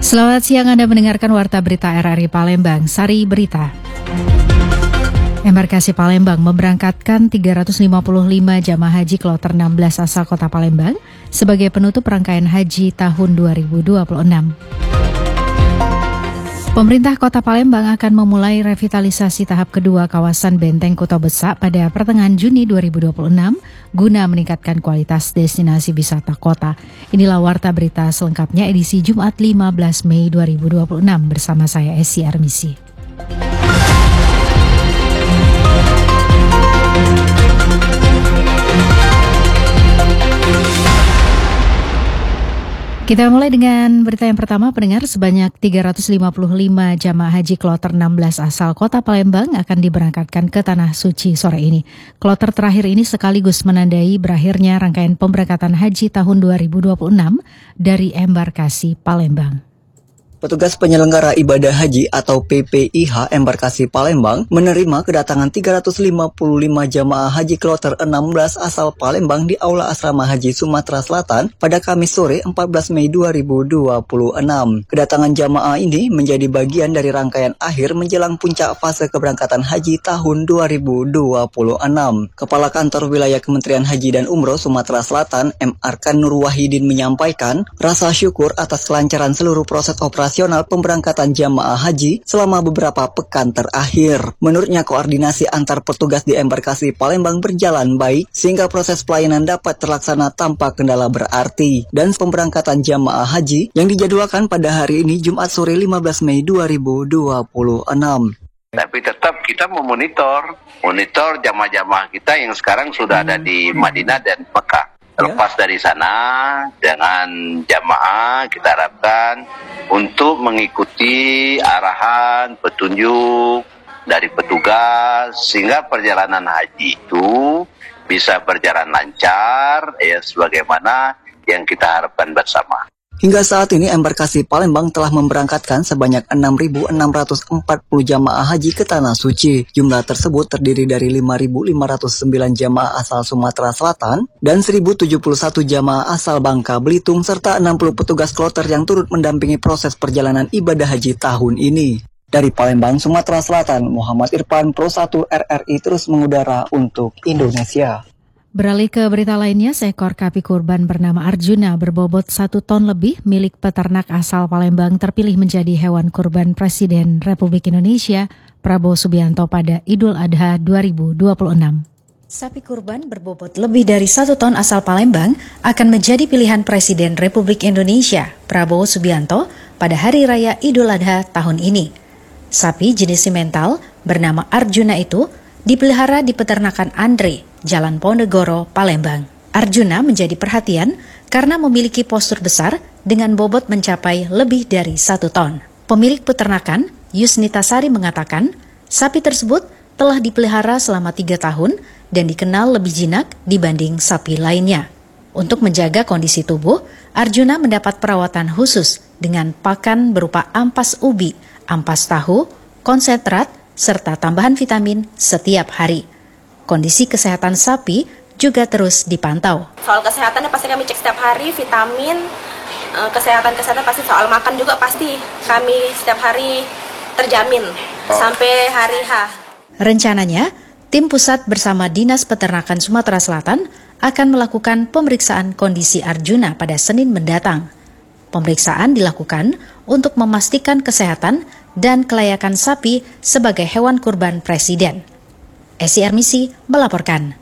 Selamat siang, Anda mendengarkan Warta Berita RRI Palembang, Sari Berita. Embarkasi Palembang memberangkatkan 355 jamaah haji kloter 16 asal kota Palembang sebagai penutup rangkaian haji tahun 2026. Pemerintah Kota Palembang akan memulai revitalisasi tahap kedua kawasan Benteng Kuto Besak pada pertengahan Juni 2026 guna meningkatkan kualitas destinasi wisata kota. Inilah Warta Berita selengkapnya edisi Jumat 15 Mei 2026 bersama saya Esi Armisi. Kita mulai dengan berita yang pertama, pendengar. Sebanyak 355 jamaah haji kloter 16 asal kota Palembang akan diberangkatkan ke Tanah Suci sore ini. Kloter terakhir ini sekaligus menandai berakhirnya rangkaian pemberangkatan haji tahun 2026 dari embarkasi Palembang. Petugas penyelenggara ibadah haji atau PPIH Embarkasi Palembang menerima kedatangan 355 jamaah haji kloter 16 asal Palembang di Aula Asrama Haji Sumatera Selatan pada Kamis sore 14 Mei 2026. Kedatangan jamaah ini menjadi bagian dari rangkaian akhir menjelang puncak fase keberangkatan haji tahun 2026. Kepala Kantor Wilayah Kementerian Haji dan Umroh Sumatera Selatan, M. Arkan Nur Wahidin menyampaikan rasa syukur atas kelancaran seluruh proses operasi pemberangkatan jamaah haji selama beberapa pekan terakhir. Menurutnya, koordinasi antar petugas di embarkasi Palembang berjalan baik sehingga proses pelayanan dapat terlaksana tanpa kendala berarti. Dan pemberangkatan jamaah haji yang dijadwalkan pada hari ini Jumat sore 15 Mei 2026. Tapi tetap kita memonitor jamaah-jamaah kita yang sekarang sudah ada di Madinah dan Mekah. Lepas dari sana, dengan jamaah kita harapkan untuk mengikuti arahan, petunjuk dari petugas sehingga perjalanan haji itu bisa berjalan lancar ya sebagaimana yang kita harapkan bersama. Hingga saat ini embarkasi Palembang telah memberangkatkan sebanyak 6.640 jamaah haji ke Tanah Suci. Jumlah tersebut terdiri dari 5.509 jamaah asal Sumatera Selatan dan 1.071 jamaah asal Bangka Belitung serta 60 petugas kloter yang turut mendampingi proses perjalanan ibadah haji tahun ini. Dari Palembang, Sumatera Selatan, Muhammad Irfan, Pro 1 RRI terus mengudara untuk Indonesia. Beralih ke berita lainnya, seekor sapi kurban bernama Arjuna berbobot 1 ton lebih milik peternak asal Palembang terpilih menjadi hewan kurban Presiden Republik Indonesia Prabowo Subianto pada Idul Adha 2026. Sapi kurban berbobot lebih dari 1 ton asal Palembang akan menjadi pilihan Presiden Republik Indonesia Prabowo Subianto pada Hari Raya Idul Adha tahun ini. Sapi jenis simental bernama Arjuna itu dipelihara di peternakan Andre, Jalan Ponegoro, Palembang. Arjuna menjadi perhatian karena memiliki postur besar dengan bobot mencapai lebih dari 1 ton. Pemilik peternakan, Yusnita Sari mengatakan, sapi tersebut telah dipelihara selama 3 tahun dan dikenal lebih jinak dibanding sapi lainnya. Untuk menjaga kondisi tubuh, Arjuna mendapat perawatan khusus dengan pakan berupa ampas ubi, ampas tahu, konsentrat, serta tambahan vitamin setiap hari. Kondisi kesehatan sapi juga terus dipantau. Soal kesehatannya pasti kami cek setiap hari, vitamin, kesehatan pasti, soal makan juga pasti kami setiap hari terjamin sampai hari H. Rencananya, tim pusat bersama Dinas Peternakan Sumatera Selatan akan melakukan pemeriksaan kondisi Arjuna pada Senin mendatang. Pemeriksaan dilakukan untuk memastikan kesehatan dan kelayakan sapi sebagai hewan kurban Presiden. Esi Armisi melaporkan.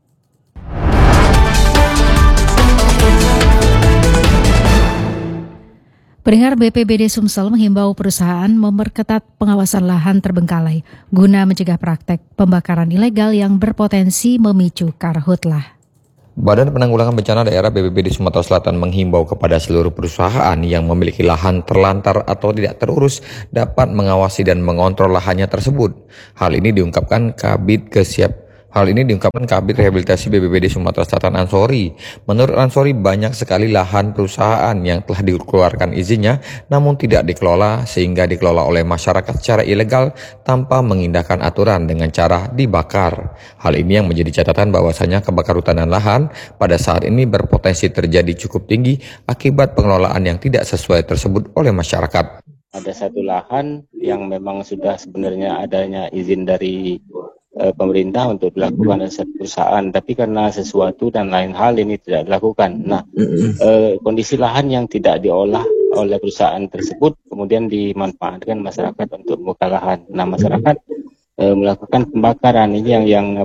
Pendengar, BPBD Sumsel menghimbau perusahaan memperketat pengawasan lahan terbengkalai guna mencegah praktek pembakaran ilegal yang berpotensi memicu karhutlah. Badan Penanggulangan Bencana Daerah BPBD Sumatera Selatan menghimbau kepada seluruh perusahaan yang memiliki lahan terlantar atau tidak terurus dapat mengawasi dan mengontrol lahannya tersebut. Hal ini diungkapkan Kabid Kesiap Hal ini diungkapkan Kabid Rehabilitasi BPBD Sumatera Selatan Ansori. Menurut Ansori, banyak sekali lahan perusahaan yang telah dikeluarkan izinnya namun tidak dikelola sehingga dikelola oleh masyarakat secara ilegal tanpa mengindahkan aturan dengan cara dibakar. Hal ini yang menjadi catatan bahwasanya kebakaran hutan dan lahan pada saat ini berpotensi terjadi cukup tinggi akibat pengelolaan yang tidak sesuai tersebut oleh masyarakat. Ada satu lahan yang memang sudah sebenarnya adanya izin dari pemerintah untuk dilakukan oleh satu perusahaan, tapi karena sesuatu dan lain hal ini tidak dilakukan. Nah, kondisi lahan yang tidak diolah oleh perusahaan tersebut kemudian dimanfaatkan masyarakat untuk membuka lahan. Nah, masyarakat melakukan pembakaran ini yang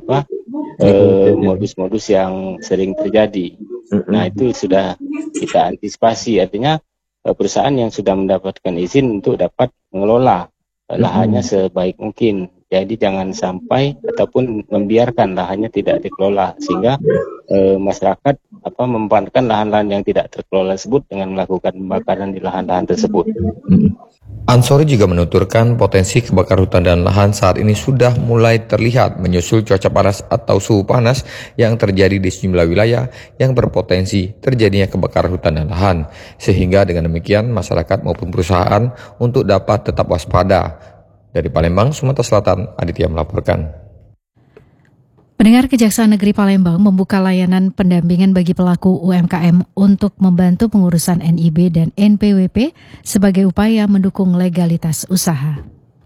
modus-modus yang sering terjadi. Nah, itu sudah kita antisipasi. Artinya perusahaan yang sudah mendapatkan izin untuk dapat mengelola lahannya sebaik mungkin. Jadi jangan sampai ataupun membiarkan lahannya tidak dikelola sehingga masyarakat memanfaatkan lahan-lahan yang tidak terkelola tersebut dengan melakukan pembakaran di lahan-lahan tersebut. Ansori juga menuturkan potensi kebakaran hutan dan lahan saat ini sudah mulai terlihat menyusul cuaca panas atau suhu panas yang terjadi di sejumlah wilayah yang berpotensi terjadinya kebakaran hutan dan lahan. Sehingga dengan demikian masyarakat maupun perusahaan untuk dapat tetap waspada. Dari Palembang, Sumatera Selatan, Aditya melaporkan. Pendengar, Kejaksaan Negeri Palembang membuka layanan pendampingan bagi pelaku UMKM untuk membantu pengurusan NIB dan NPWP sebagai upaya mendukung legalitas usaha.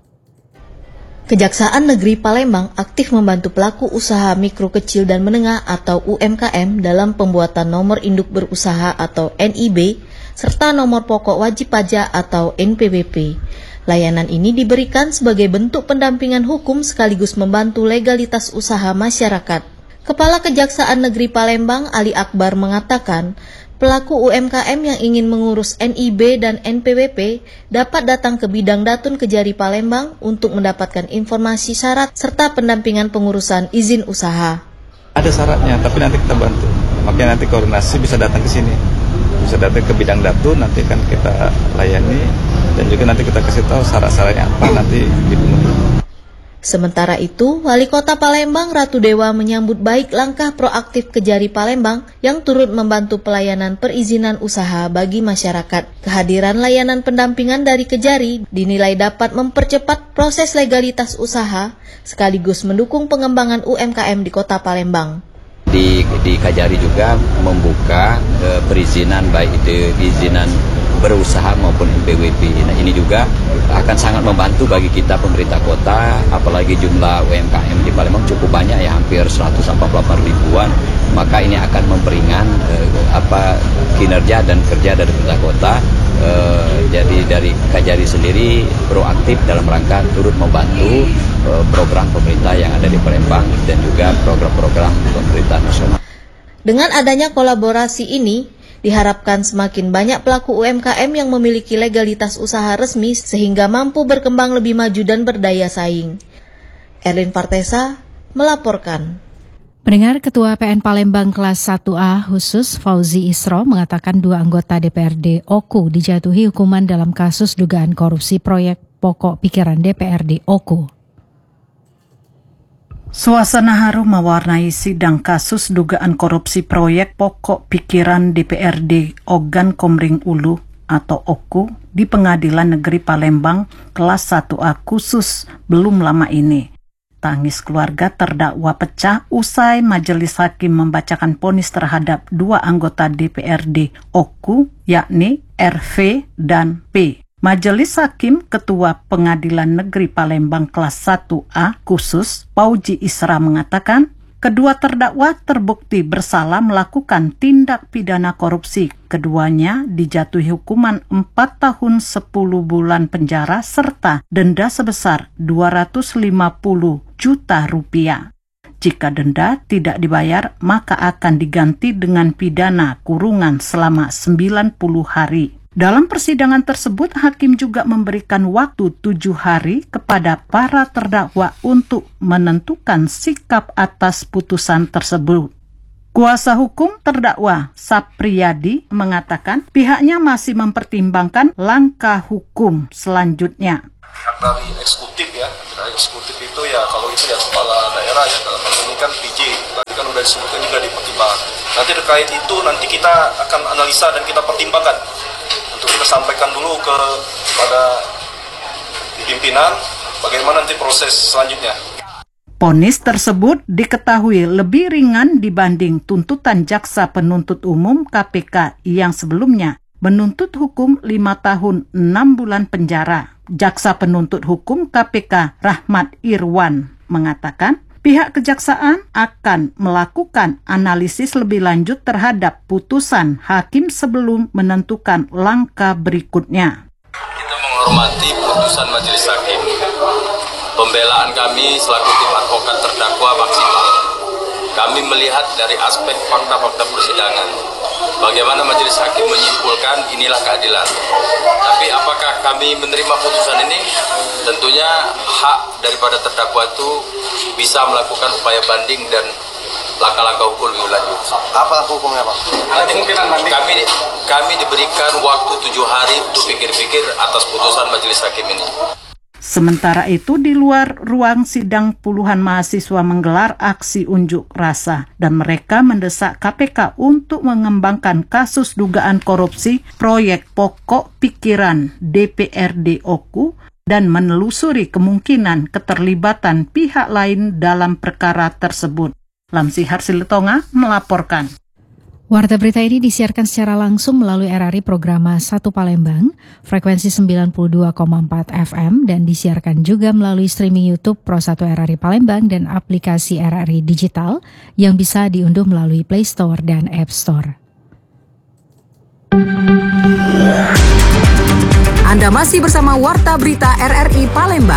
Kejaksaan Negeri Palembang aktif membantu pelaku usaha mikro kecil dan menengah atau UMKM dalam pembuatan nomor induk berusaha atau NIB serta nomor pokok wajib pajak atau NPWP. Layanan ini diberikan sebagai bentuk pendampingan hukum sekaligus membantu legalitas usaha masyarakat. Kepala Kejaksaan Negeri Palembang Ali Akbar mengatakan, pelaku UMKM yang ingin mengurus NIB dan NPWP dapat datang ke Bidang Datun Kejari Palembang untuk mendapatkan informasi syarat serta pendampingan pengurusan izin usaha. Ada syaratnya, tapi nanti kita bantu. Makanya nanti koordinasi bisa datang ke sini. Bisa datang ke Bidang Datun, nanti kan kita layani dan juga nanti kita kasih tahu syarat-syaratnya apa nanti dipenuhi. Sementara itu, Wali Kota Palembang Ratu Dewa menyambut baik langkah proaktif Kejari Palembang yang turut membantu pelayanan perizinan usaha bagi masyarakat. Kehadiran layanan pendampingan dari Kejari dinilai dapat mempercepat proses legalitas usaha sekaligus mendukung pengembangan UMKM di Kota Palembang. Di Kejari juga membuka perizinan baik itu perizinan berusaha maupun NPWP. Nah, ini juga akan sangat membantu bagi kita pemerintah kota, apalagi jumlah UMKM di Palembang cukup banyak ya, hampir 148 ribuan. Maka ini akan memperingan kinerja dan kerja dari pemerintah kota. Jadi dari Kejari sendiri proaktif dalam rangka turut membantu program pemerintah yang ada di Palembang dan juga program-program pemerintah nasional. Dengan adanya kolaborasi ini, diharapkan semakin banyak pelaku UMKM yang memiliki legalitas usaha resmi sehingga mampu berkembang lebih maju dan berdaya saing. Erlin Partesa melaporkan. Pendengar, Ketua PN Palembang kelas 1A khusus Fauzi Isro mengatakan 2 anggota DPRD OKU dijatuhi hukuman dalam kasus dugaan korupsi proyek pokok pikiran DPRD OKU. Suasana haru mewarnai sidang kasus dugaan korupsi proyek pokok pikiran DPRD Ogan Komering Ulu atau OKU di Pengadilan Negeri Palembang kelas 1A khusus belum lama ini. Tangis keluarga terdakwa pecah usai majelis hakim membacakan vonis terhadap 2 anggota DPRD OKU yakni RV dan P. Majelis Hakim Ketua Pengadilan Negeri Palembang kelas 1A khusus Fauzi Isra mengatakan kedua terdakwa terbukti bersalah melakukan tindak pidana korupsi. Keduanya dijatuhi hukuman 4 tahun 10 bulan penjara serta denda sebesar 250 juta rupiah. Jika denda tidak dibayar, maka akan diganti dengan pidana kurungan selama 90 hari. Dalam persidangan tersebut, hakim juga memberikan waktu 7 hari kepada para terdakwa untuk menentukan sikap atas putusan tersebut. Kuasa hukum terdakwa Sapriyadi mengatakan pihaknya masih mempertimbangkan langkah hukum selanjutnya. Dari eksekutif ya, dari eksekutif itu ya kalau itu ya kepala daerah ya, dalam ini kan PJ, tadi kan udah disebutkan juga di pertimbangan. Nanti terkait itu nanti kita akan analisa dan kita pertimbangkan untuk kita sampaikan dulu kepada pimpinan bagaimana nanti proses selanjutnya. Vonis tersebut diketahui lebih ringan dibanding tuntutan Jaksa Penuntut Umum KPK yang sebelumnya menuntut hukum 5 tahun 6 bulan penjara. Jaksa Penuntut Hukum KPK Rahmat Irwan mengatakan pihak kejaksaan akan melakukan analisis lebih lanjut terhadap putusan hakim sebelum menentukan langkah berikutnya. Kita menghormati putusan majelis hakim. Pembelaan kami selaku tim advokat terdakwa maksimal. Kami melihat dari aspek fakta-fakta persidangan. Bagaimana majelis hakim menyimpulkan inilah keadilan. Tapi apakah kami menerima putusan ini? Tentunya hak daripada terdakwa itu bisa melakukan upaya banding dan langkah-langkah hukum lebih lanjut. Apa hukumnya, Pak? Kami diberikan waktu 7 hari untuk pikir-pikir atas putusan majelis hakim ini. Sementara itu, di luar ruang sidang puluhan mahasiswa menggelar aksi unjuk rasa dan mereka mendesak KPK untuk mengembangkan kasus dugaan korupsi proyek pokok pikiran DPRD Oku dan menelusuri kemungkinan keterlibatan pihak lain dalam perkara tersebut. Lamsihar Silitonga melaporkan. Warta berita ini disiarkan secara langsung melalui RRI Programa 1 Palembang, frekuensi 92,4 FM, dan disiarkan juga melalui streaming YouTube Pro 1 RRI Palembang dan aplikasi RRI Digital yang bisa diunduh melalui Play Store dan App Store. Anda masih bersama Warta Berita RRI Palembang.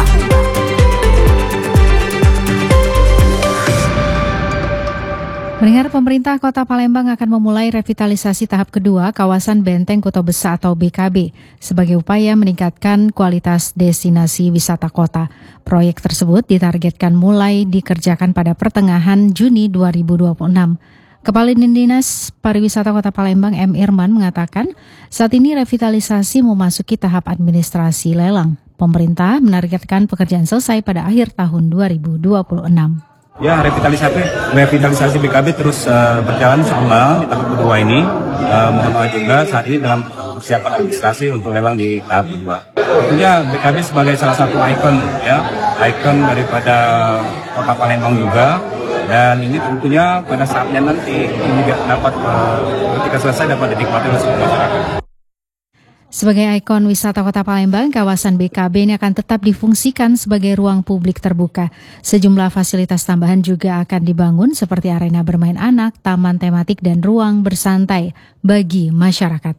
Mendengar pemerintah Kota Palembang akan memulai revitalisasi tahap kedua kawasan Benteng Kuto Besa atau BKB sebagai upaya meningkatkan kualitas destinasi wisata kota. Proyek tersebut ditargetkan mulai dikerjakan pada pertengahan Juni 2026. Kepala Dinas Pariwisata Kota Palembang M. Irman mengatakan saat ini revitalisasi memasuki tahap administrasi lelang. Pemerintah menargetkan pekerjaan selesai pada akhir tahun 2026. Ya, revitalisasi BKB terus berjalan insyaallah di tahap kedua ini. Mohon maaf juga saat ini dalam persiapan administrasi untuk lelang di tahap kedua. Tentunya BKB sebagai salah satu ikon daripada Kota Palembang juga. Dan ini tentunya pada saatnya nanti ini dapat ketika selesai dapat dinikmati oleh semua masyarakat. Sebagai ikon wisata Kota Palembang, kawasan BKB ini akan tetap difungsikan sebagai ruang publik terbuka. Sejumlah fasilitas tambahan juga akan dibangun seperti arena bermain anak, taman tematik, dan ruang bersantai bagi masyarakat.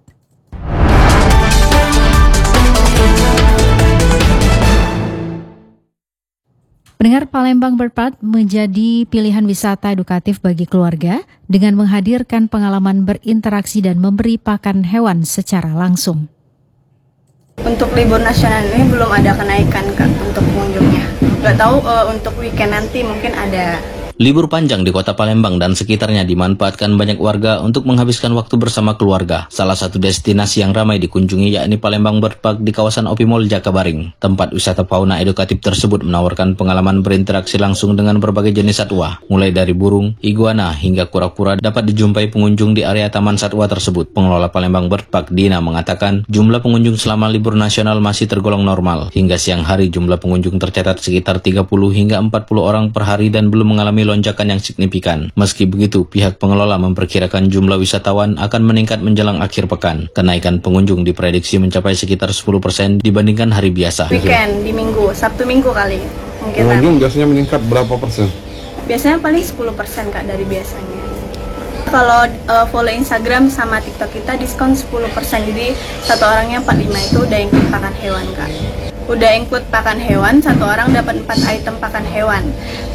Pendengar, Palembang Bird Park menjadi pilihan wisata edukatif bagi keluarga dengan menghadirkan pengalaman berinteraksi dan memberi pakan hewan secara langsung. Untuk libur nasional ini belum ada kenaikan untuk pengunjungnya. Nggak tahu untuk weekend nanti mungkin ada. Libur panjang di Kota Palembang dan sekitarnya dimanfaatkan banyak warga untuk menghabiskan waktu bersama keluarga. Salah satu destinasi yang ramai dikunjungi yakni Palembang Bird Park di kawasan Opimol Jakabaring. Tempat wisata fauna edukatif tersebut menawarkan pengalaman berinteraksi langsung dengan berbagai jenis satwa, mulai dari burung, iguana, hingga kura-kura dapat dijumpai pengunjung di area taman satwa tersebut. Pengelola Palembang Bird Park, Dina, mengatakan jumlah pengunjung selama libur nasional masih tergolong normal. Hingga siang hari jumlah pengunjung tercatat sekitar 30 hingga 40 orang per hari dan belum mengalami lonjakan yang signifikan. Meski begitu, pihak pengelola memperkirakan jumlah wisatawan akan meningkat menjelang akhir pekan. Kenaikan pengunjung diprediksi mencapai sekitar 10% dibandingkan hari biasa. Weekend di Minggu, Sabtu Minggu kali. Pengunjung biasanya meningkat berapa persen? Biasanya paling 10% Kak dari biasanya. Kalau follow Instagram sama TikTok kita diskon 10%. Jadi satu orangnya 45 itu udah include pakan hewan Kak. Udah include pakan hewan, satu orang dapat 4 item pakan hewan.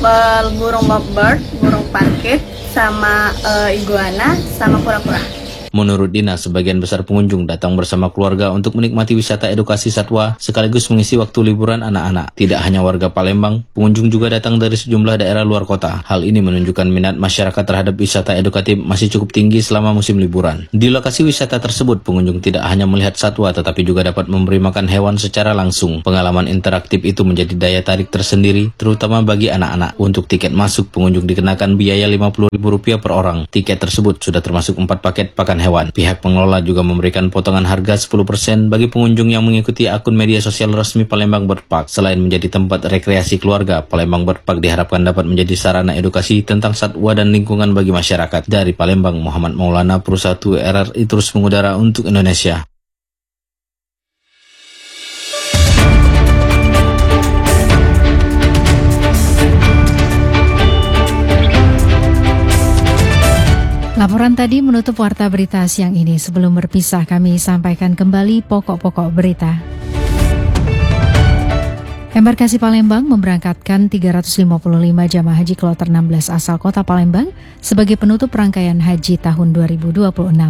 Burung lovebird, burung parkit, sama iguana, sama kura-kura. Menurut Dina, sebagian besar pengunjung datang bersama keluarga untuk menikmati wisata edukasi satwa sekaligus mengisi waktu liburan anak-anak. Tidak hanya warga Palembang, pengunjung juga datang dari sejumlah daerah luar kota. Hal ini menunjukkan minat masyarakat terhadap wisata edukatif masih cukup tinggi selama musim liburan. Di lokasi wisata tersebut, pengunjung tidak hanya melihat satwa tetapi juga dapat memberi makan hewan secara langsung. Pengalaman interaktif itu menjadi daya tarik tersendiri, terutama bagi anak-anak. Untuk tiket masuk, pengunjung dikenakan biaya Rp50.000 per orang. Tiket tersebut sudah termasuk 4 paket pakan hewan. Pihak pengelola juga memberikan potongan harga 10% bagi pengunjung yang mengikuti akun media sosial resmi Palembang Bird Park. Selain menjadi tempat rekreasi keluarga, Palembang Bird Park diharapkan dapat menjadi sarana edukasi tentang satwa dan lingkungan bagi masyarakat. Dari Palembang, Muhammad Maulana, Pro 1 RRI terus mengudara untuk Indonesia. Laporan tadi menutup warta berita siang ini. Sebelum berpisah, kami sampaikan kembali pokok-pokok berita. Embarkasi Palembang memberangkatkan 355 jamaah haji kloter 16 asal kota Palembang sebagai penutup rangkaian haji tahun 2026.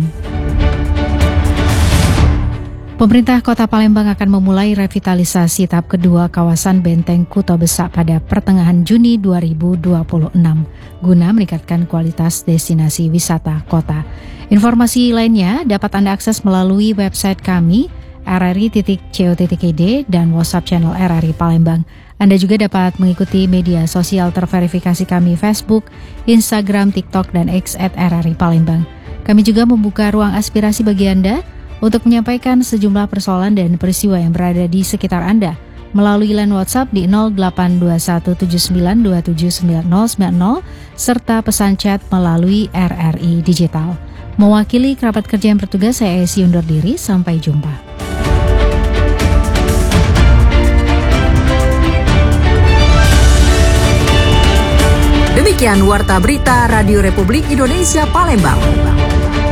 Pemerintah Kota Palembang akan memulai revitalisasi tahap kedua kawasan Benteng Kuto Besak pada pertengahan Juni 2026 guna meningkatkan kualitas destinasi wisata kota. Informasi lainnya dapat Anda akses melalui website kami rri.co.id dan WhatsApp channel RRI Palembang. Anda juga dapat mengikuti media sosial terverifikasi kami Facebook, Instagram, TikTok, dan X @RRI Palembang. Kami juga membuka ruang aspirasi bagi Anda untuk menyampaikan sejumlah persoalan dan peristiwa yang berada di sekitar Anda melalui line WhatsApp di 082179279090 serta pesan chat melalui RRI Digital. Mewakili kerabat kerja yang bertugas, saya Esi undur diri. Sampai jumpa. Demikian Warta Berita Radio Republik Indonesia Palembang.